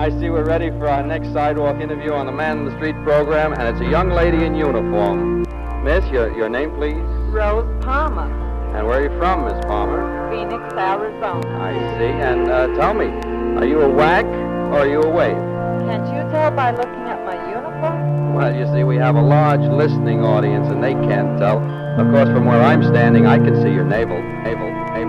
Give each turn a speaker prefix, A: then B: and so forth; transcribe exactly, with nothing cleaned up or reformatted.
A: I see we're ready for our next sidewalk interview on the Man in the Street program, and it's a young lady in uniform. Miss, your, your name, please?
B: Rose Palmer.
A: And where are you from, Miss Palmer?
B: Phoenix, Arizona.
A: I see. And uh, tell me, are you a whack or are you a wave?
B: Can't you tell by looking at my uniform?
A: Well, you see, we have a large listening audience, and they can't tell. Of course, from where I'm standing, I can see your navel. navel.